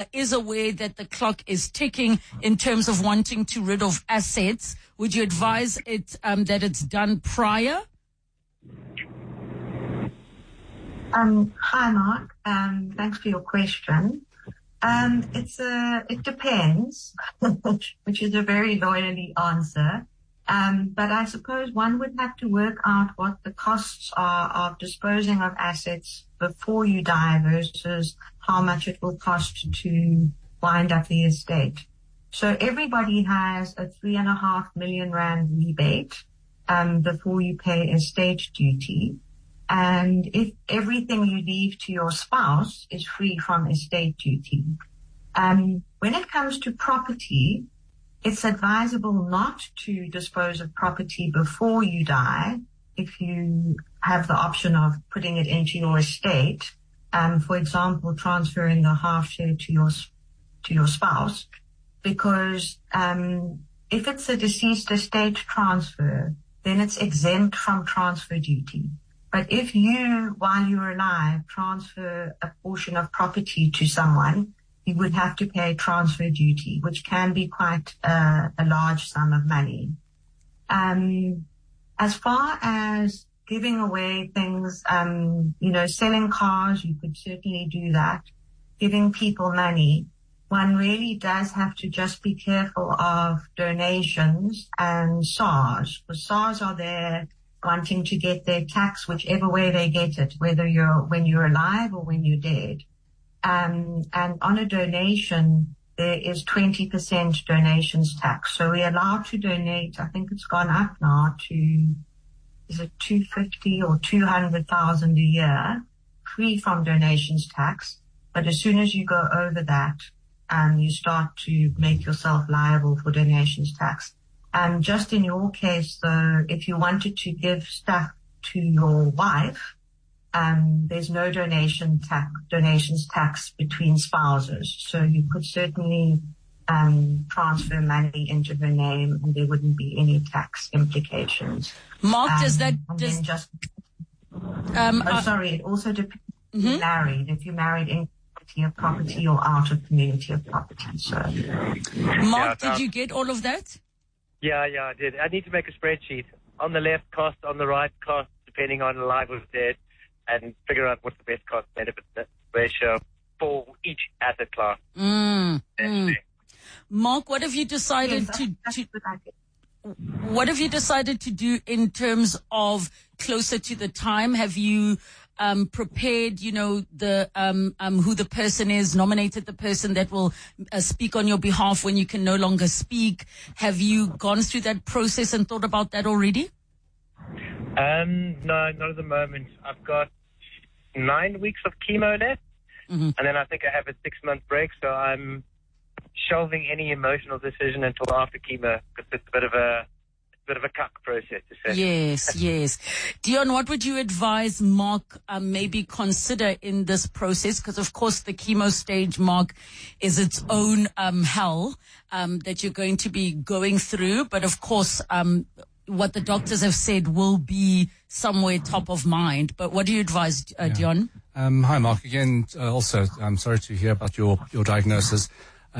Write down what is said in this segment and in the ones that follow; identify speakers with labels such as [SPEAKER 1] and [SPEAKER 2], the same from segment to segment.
[SPEAKER 1] is aware that the clock is ticking in terms of wanting to rid of assets, would you advise it that it's done prior?
[SPEAKER 2] Hi, Mark. Thanks for your question. It depends, which is a very lawyerly answer. But I suppose one would have to work out what the costs are of disposing of assets before you die versus how much it will cost to wind up the estate. So everybody has a 3.5 million rand rebate, before you pay estate duty. And if everything you leave to your spouse is free from estate duty. When it comes to property, it's advisable not to dispose of property before you die if you have the option of putting it into your estate. For example, transferring the half share to your spouse, because if it's a deceased estate transfer, then it's exempt from transfer duty. But if you, while you're alive, transfer a portion of property to someone, you would have to pay transfer duty, which can be quite a large sum of money. As far as giving away things, selling cars, you could certainly do that. Giving people money, one really does have to just be careful of donations and SARS. The SARS are there wanting to get their tax whichever way they get it, whether when you're alive or when you're dead. And on a donation, there is 20% donations tax. So we're allowed to donate, I think it's gone up now to, is it 250 or 200,000 a year, free from donations tax. But as soon as you go over that, you start to make yourself liable for donations tax. Just in your case, though, if you wanted to give stuff to your wife, there's no donations tax between spouses. So you could certainly transfer money into her name and there wouldn't be any tax implications.
[SPEAKER 1] Mark, it
[SPEAKER 2] also depends if you're married. If you're married in community of property or out of community of property. So,
[SPEAKER 1] Mark, did you get all of that?
[SPEAKER 3] Yeah, I did. I need to make a spreadsheet. On the left, cost, on the right, cost, depending on alive or dead, and figure out what's the best cost-benefit ratio for each asset class.
[SPEAKER 1] Mark, what have you decided what have you decided to do in terms of closer to the time? Have you prepared, the who the person is, nominated the person that will speak on your behalf when you can no longer speak? Have you gone through that process and thought about that already?
[SPEAKER 3] No, not at the moment. I've got 9 weeks of chemo left, and then I think I have a 6-month break, so I'm shelving any emotional decision until after chemo, because it's a bit of a cuck process to say.
[SPEAKER 1] Yes. Dion, what would you advise Mark maybe consider in this process? Because of course the chemo stage, Mark, is its own hell that you're going to be going through. But of course, what the doctors have said will be somewhere top of mind. But what do you advise, Dion?
[SPEAKER 4] Hi, Mark. Again, also, I'm sorry to hear about your diagnosis.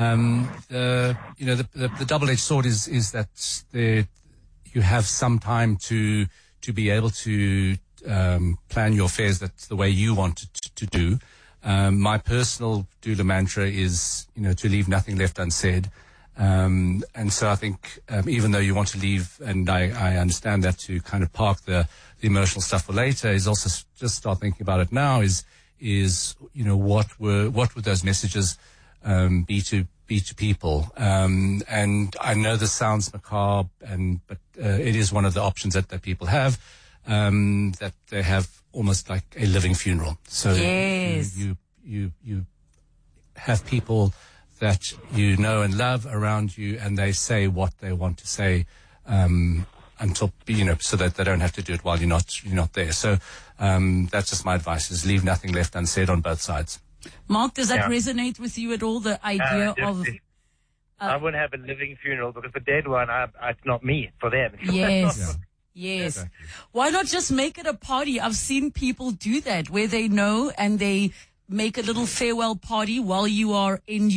[SPEAKER 4] The double-edged sword is that you have some time to be able to plan your affairs that's the way you want it to do. My personal doula mantra is, to leave nothing left unsaid. And so I think even though you want to leave, and I understand that, to kind of park the emotional stuff for later, is also just start thinking about it now, is what would those messages be to people. And I know this sounds macabre, but it is one of the options that people have, that they have almost like a living funeral. So
[SPEAKER 1] yes.
[SPEAKER 4] you have people that you know and love around you, and they say what they want to say, until, so that they don't have to do it while you're not there. So, that's just my advice, is leave nothing left unsaid on both sides.
[SPEAKER 1] Mark, does that resonate with you at all, the idea of...
[SPEAKER 3] I wouldn't have a living funeral, because the dead one, it's not me, it's for them.
[SPEAKER 1] Yes. Yes. Exactly. Why not just make it a party? I've seen people do that, where they know and they make a little farewell party while you are in